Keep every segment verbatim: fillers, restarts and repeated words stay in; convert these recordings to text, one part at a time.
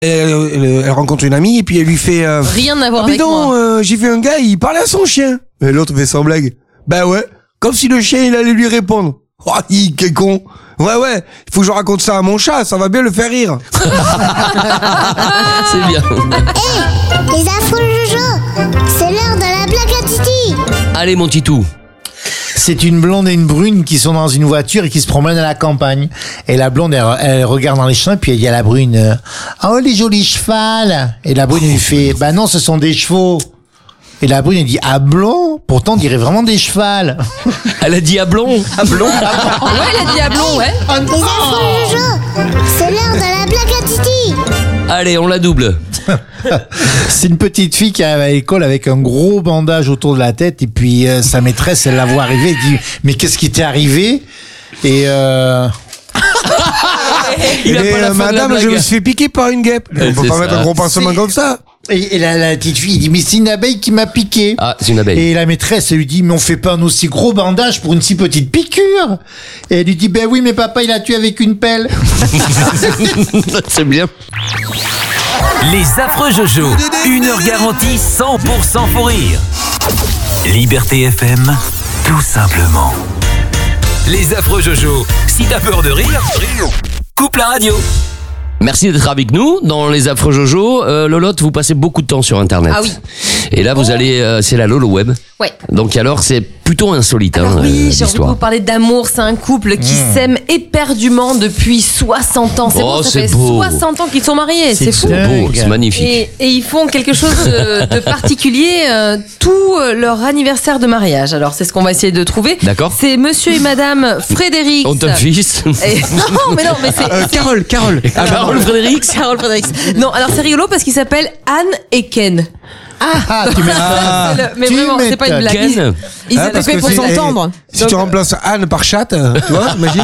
Elle, elle rencontre une amie et puis elle lui fait euh, rien à voir ah, avec non, moi. Euh, j'ai vu un gars, il parlait à son chien. Et l'autre fait sans blague. Bah ouais, comme si le chien il allait lui répondre. Oh, il quel con. Ouais ouais, il faut que je raconte ça à mon chat, ça va bien le faire rire. C'est bien. Hé, hey, les affreux Jojo, c'est l'heure de la blague à Titi. Allez mon titou. C'est une blonde et une brune qui sont dans une voiture et qui se promènent à la campagne. Et la blonde, elle, elle regarde dans les champs et puis elle dit à la brune euh, « Oh, les jolis chevals !» Et la brune lui fait « Bah non, ce sont des chevaux !» Et la brune, elle dit « Ah blond ? Pourtant, on dirait vraiment des chevals !» Elle a dit à blond. À blond. Ouais, elle a dit à blond, ouais. Les affreux Jojo, c'est l'heure de la blague à Titi. Allez, on la double. C'est une petite fille qui arrive à l'école avec un gros bandage autour de la tête et puis euh, sa maîtresse, elle la voit arriver et dit « Mais qu'est-ce qui t'est arrivé ?» Et euh... Il a Et pas la euh, fin de la madame, je blague. me suis fait piquer par une guêpe. Ouais, On peut c'est pas ça. mettre un gros pansement comme ça. Et, et la, la petite fille dit « Mais c'est une abeille qui m'a piqué !» Ah, c'est une abeille. Et la maîtresse, elle lui dit, mais on fait pas un aussi gros bandage pour une si petite piqûre. Et elle lui dit, ben oui, mais papa, il a tué avec une pelle. C'est bien. Les affreux Jojo, une heure garantie cent pour cent pour rire. Liberté F M, tout simplement. Les affreux Jojo, si t'as peur de rire, coupe la radio. Merci d'être avec nous dans les affreux Jojo. Euh, Lolotte, vous passez beaucoup de temps sur Internet. Ah oui. Et là, vous allez, euh, c'est la Lolo Web. Ouais. Donc alors, c'est plutôt insolite, Alors hein, oui, euh, j'ai envie de l'histoire. vous parler d'amour. C'est un couple qui s'aime éperdument depuis soixante ans. C'est Oh, bon, ça c'est fait beau. soixante ans qu'ils sont mariés. C'est fou. C'est beau, Dingue. c'est magnifique. Et, et ils font quelque chose de, de particulier euh, tout euh, leur anniversaire de mariage. Alors c'est ce qu'on va essayer de trouver. D'accord. C'est Monsieur et Madame Frédéric. On te fils. Et- non mais non mais c'est Euh, Carole, Carole. Ah, Carole Frédéric. Carole Frédéric. Non alors c'est rigolo parce qu'ils s'appellent Anne et Ken. Ah, tu mets Ah, C'est le- mais tu vraiment c'est pas une blague. Ken. Ils Hein, étaient parce faits que pour c'est- s'entendre. Si tu remplaces Anne par chatte, euh, tu vois, imagine.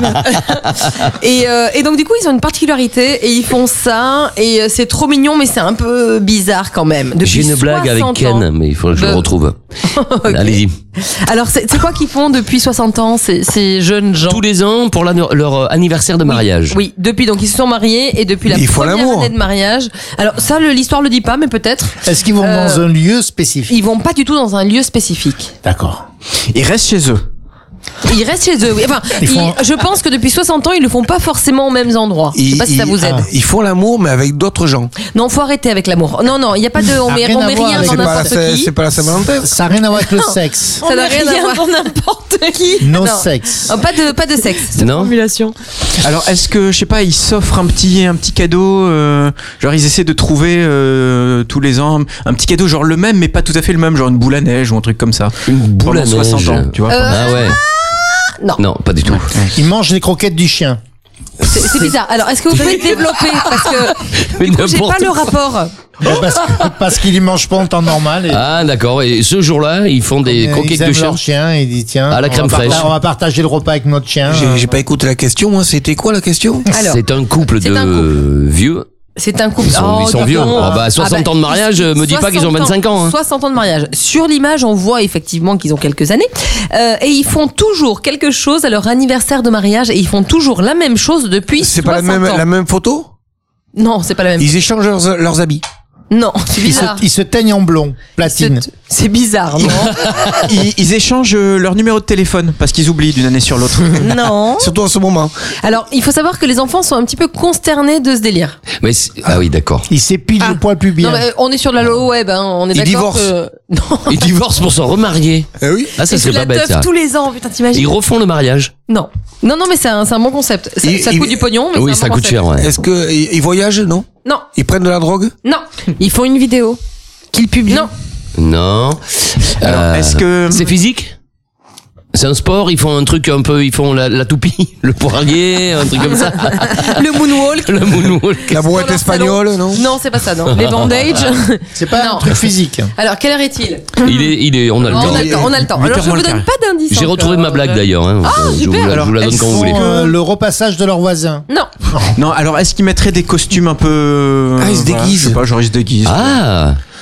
Et, euh, et donc du coup ils ont une particularité et ils font ça et euh, c'est trop mignon mais c'est un peu bizarre quand même. Depuis J'ai une blague avec soixante Ken, ans. mais il faut que je le De- retrouve. Ok. Allez-y. Alors c'est c'est quoi qu'ils font depuis soixante ans ces, ces jeunes gens? Tous les ans pour l'anno- leur euh, anniversaire de mariage. Oui, depuis donc ils se sont mariés et depuis la Ils font première l'amour. année de mariage. Alors ça le- l'histoire le dit pas mais peut-être. Est-ce qu'ils vont Euh, dans un lieu spécifique? Ils vont pas du tout dans un lieu spécifique. D'accord. Ils restent chez eux. Ils restent chez eux. Oui. Enfin, Ils font- ils- je pense que depuis soixante ans, ils le font pas forcément aux mêmes endroits. Je sais pas si ça vous aide. Ils font l'amour, mais avec d'autres gens. Non, faut arrêter avec l'amour. Non, non, il y a pas de. On Ah, met, rien on à met voir rien avec dans C'est pas, la, n'importe c'est, qui. c'est pas la Saint-Valentin. Ça n'a rien à voir avec le sexe. Ça n'a rien à voir pour n'importe qui. No Non. sexe. Oh, pas de, pas de sexe. Non. Formulation. Alors, est-ce que, je sais pas, ils s'offrent un petit, un petit cadeau, euh, genre ils essaient de trouver euh, tous les ans un petit cadeau, genre le même, mais pas tout à fait le même, genre une boule à neige ou un truc comme ça. Une boule Pendant à neige. soixante ans, tu vois. Euh, Ah ouais. Non. Non, pas du tout. Ils mangent les croquettes du chien. C'est c'est bizarre. Alors, est-ce que vous pouvez développer parce que Mais du coup, j'ai n'importe pas le quoi. rapport. Eh, Parce, parce qu'ils ne mangent pas en temps normal. Et Ah d'accord. Et ce jour-là, ils font des euh, croquettes ils de aiment chien. leur chien et ils disent tiens, À la on crème va parta- fraîche. on va partager le repas avec notre chien. J'ai, j'ai pas écouté la question, moi. C'était quoi la question? Alors, C'est un couple c'est de un couple. vieux. c'est un couple. Ils sont, ils sont dis vieux. donc. Ah bah, soixante Ah bah, ans de mariage, me dis pas qu'ils ont vingt-cinq ans. Hein. soixante ans de mariage. Sur l'image, on voit effectivement qu'ils ont quelques années. Euh, et ils font toujours quelque chose à leur anniversaire de mariage et ils font toujours la même chose depuis C'est soixante pas la même, ans. la même photo? Non, c'est pas la même. Ils échangent leurs, leurs habits. Non, c'est Ils se, bizarre. ils se teignent en blond, platine. C'est- C'est bizarre, non? Ils, ils échangent euh, leur numéro de téléphone parce qu'ils oublient d'une année sur l'autre. Non. Surtout en ce moment. Alors, il faut savoir que les enfants sont un petit peu consternés de ce délire. Mais c'est- ah oui, d'accord. Ils s'épilent Ah. le poil plus bien. Non, mais on est sur de la low web, hein. On est Ils d'accord divorcent. que... Non. Ils divorcent pour se remarier. Eh oui. Ah, ça Et tu serait la pas bête teufs ça. tous les ans, putain, t'imagines? Ils refont le mariage. Non. Non, non, mais c'est un, c'est un bon concept. Ça, Il- ça il- coûte du pognon, mais Oui, c'est un ça bon coûte concept. cher, ouais. Est-ce que ils, ils voyagent, non? Non. Ils prennent de la drogue? Non. Ils font une vidéo qu'ils publient. Non. Non. Alors, Euh, est-ce que c'est physique? C'est un sport, ils font un truc un peu, ils font la, la toupie, le poirier, un truc comme ça. Le moonwalk. Le moonwalk. La brouette Dans leur espagnole, non? Non, c'est pas ça, non. Les bandages. C'est pas Non. un truc physique. Alors, quelle heure est-il? Il est, il est, on a le on, temps. a le temps, on a le temps. huit Alors, heures je moins vous le donne quart. pas d'indice. J'ai encore. retrouvé ma blague d'ailleurs. Hein. je, vous super. la, je vous la donne Alors, quand vous voulez. Euh, le repassage de leur voisin. Non. non, alors est-ce qu'ils mettraient des costumes un peu Ah, ils se voilà, déguisent. Je sais pas, genre ils se déguisent. Ah,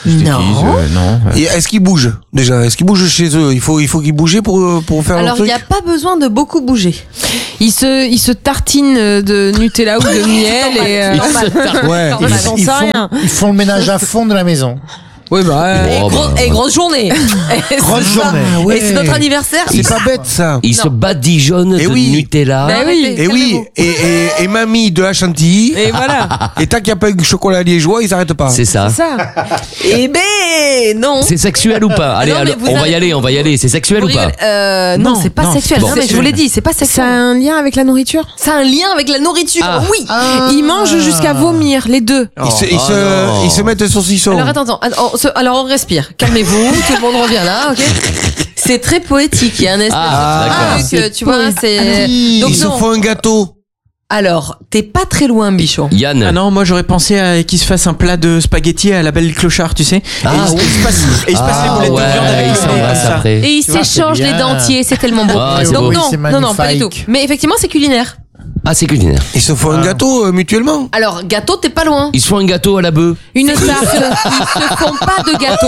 Ils Non. utilisent, euh, non. Et est-ce qu'ils bougent déjà? Est-ce qu'ils bougent chez eux? Il faut, il faut qu'ils bougent pour pour faire leur Alors, il truc. n'y a pas besoin de beaucoup bouger. Ils se, ils se tartinent de Nutella ou de miel et euh, Ils se tartinent. Ouais. normal, Ils, j'en ils sais font, rien. ils font le ménage à fond de la maison. Oui, bah. Et, Oh, gros- bah, et grosse journée. Et Grosse c'est ça. journée. Et c'est notre anniversaire. C'est pas bête ça. Ils se badigeonnent Eh de oui. Nutella. Ben oui. Et oui, et, et, et mamie de la chantilly. Et voilà. Et tant qu'il n'y a pas de chocolat liégeois, ils s'arrêtent pas. C'est ça. C'est ça. Eh ben, non. C'est sexuel ou pas? Allez, Non, mais alors, vous on va avez- y aller, on va y aller. C'est sexuel Vous ou pas? rigolez. Euh, non, Non, c'est pas non, sexuel. c'est Non, pas mais je vous sexuel. l'ai dit, c'est pas Ça a sexuel. un lien avec la nourriture. C'est un lien avec la nourriture. Ah. Oui. Ils mangent jusqu'à vomir, les deux. Ils se, ils, Oh, se, non. ils se mettent des saucissons. Alors attends, attends. Alors on, se- alors, on respire. Calmez-vous. Tout le monde revient là, ok. C'est très poétique. Il y a un espèce Ah, de d'accord. truc, tu vois. C'est. Donc ils se non. font un gâteau. Alors, t'es pas très loin, Bichon. Yann. Ah non, moi j'aurais pensé à qu'ils se fassent un plat de spaghettis à la belle clochard, tu sais. Ah, et ils, oui. ils se passent, et ils se passent les Ah boulettes ouais, de viande avec ils le nez, s'embrassent comme ça. après. Et ils Tu vois, s'échangent c'est les bien. dentiers. C'est tellement beau. Ah, c'est Donc beau. non, C'est non, non, pas du tout. magnifique. Mais effectivement, c'est culinaire. Ah, c'est culinaire. Ils se font un gâteau euh, mutuellement. Alors, gâteau, t'es pas loin. Ils se font un gâteau à la bœuf. Une Ils se, tarte. ils se font pas de gâteau.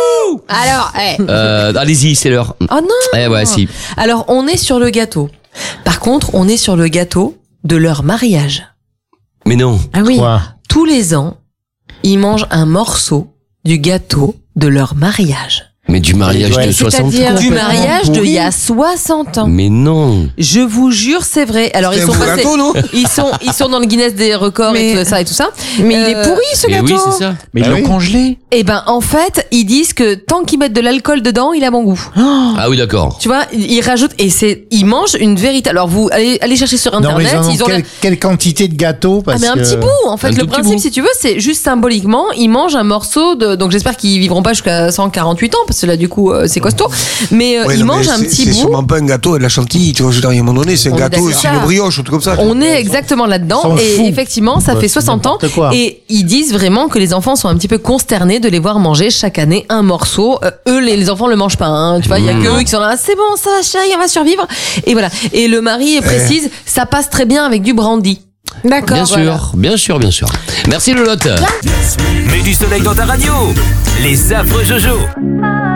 Alors, eh. Euh, allez-y, c'est l'heure. Oh non. Eh ouais, si. Alors, on est sur le gâteau. Par contre, on est sur le gâteau de leur mariage. Mais non. Ah oui. Quoi? Tous les ans, ils mangent un morceau du gâteau de leur mariage. Mais du mariage Ouais, de soixante c'est-à-dire- ans. Du mariage de pourri. il y a soixante ans. Mais non. Je vous jure, c'est vrai. Alors, C'est ils un sont beau passés. gâteau, non? Ils sont, ils sont dans le Guinness des records et Mais- tout ça et tout ça. Mais il Euh, est pourri ce Mais gâteau. oui, c'est ça. Mais Bah ils oui. l'ont congelé. Et ben, en fait, ils disent que tant qu'ils mettent de l'alcool dedans, il a bon goût. Ah oui, d'accord. Tu vois, ils rajoutent et c'est, ils mangent une vérité. Alors vous allez, allez chercher sur Non, mais internet. ils en ont ils ont quelle, quelle quantité de gâteaux Ah parce mais un que... petit bout en fait. Un Le tout petit principe bout. si tu veux c'est juste symboliquement ils mangent un morceau de donc j'espère qu'ils vivront pas jusqu'à cent quarante-huit ans parce que là du coup euh, c'est costaud mais euh, Ouais, ils non, mais mangent un c'est- petit C'est bout. sûrement pas un gâteau et de la chantilly. Tu vois, je veux dire, à un moment donné, c'est un On est gâteau, d'accord. c'est une brioche, un truc comme ça. On est exactement là-dedans S'en et fout. effectivement ça Bah, fait c'est soixante ans n'importe quoi. et ils disent vraiment que les enfants sont un petit peu consternés de les voir manger chaque année un morceau. Euh, eux les, les enfants le mangent pas hein. Tu vois il y a Mmh. que eux qui sont là c'est bon ça chérie on va survivre et voilà et le mari précise ça passe très bien avec du brandy. D'accord. Bien voilà. sûr, bien sûr, bien sûr. Merci Lolotte. Mets du soleil dans ta radio. Les affreux Jojo.